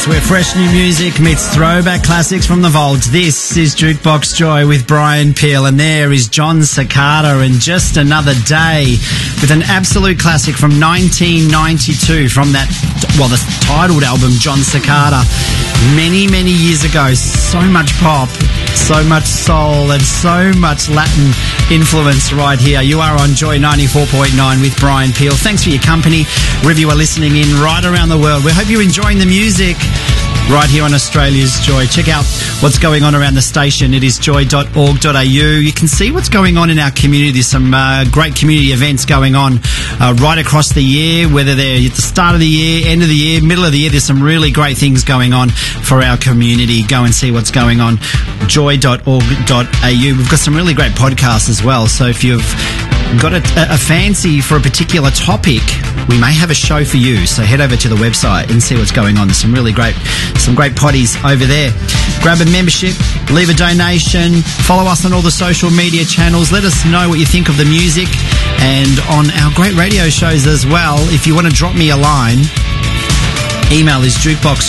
Where fresh new music meets throwback classics from the vault. This is Jukebox Joy with Brian Peel, and there is Jon Secada and Just Another Day with an absolute classic from 1992 from that, the titled album Jon Secada. Many, many years ago. So much pop, so much soul, and so much Latin influence right here. You are on Joy 94.9 with Brian Peel. Thanks for your company. Wherever you are listening in right around the world, we hope you're enjoying the music right here on Australia's Joy. Check out what's going on around the station. It is joy.org.au. You can see what's going on in our community. There's some great community events going on right across the year, whether they're at the start of the year, end of the year, middle of the year. There's some really great things going on for our community. Go and see what's going on. joy.org.au. We've got some really great podcasts as well. So if you've got a fancy for a particular topic, we may have a show for you. So head over to the website and see what's going on. There's some great potties over there. Grab a membership, leave a donation, follow us on all the social media channels. Let us know what you think of the music and on our great radio shows as well. If you want to drop me a line, email is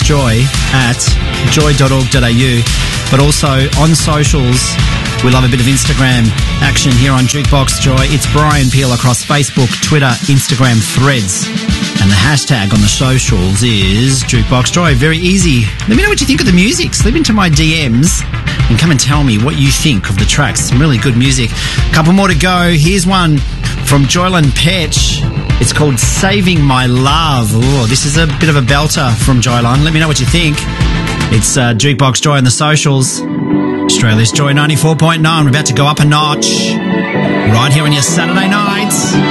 jukeboxjoy@joy.org.au. But also on socials, we love a bit of Instagram action here on Jukebox Joy. It's Brian Peel across Facebook, Twitter, Instagram, Threads. And the hashtag on the socials is Jukebox Joy. Very easy. Let me know what you think of the music. Slip into my DMs and come and tell me what you think of the tracks. Some really good music. A couple more to go. Here's one from Joylan Petch. It's called Saving My Love. Ooh, this is a bit of a belter from Joylan. Let me know what you think. It's Jukebox Joy on the socials. Australia's Joy 94.9. We're about to go up a notch right here on your Saturday nights.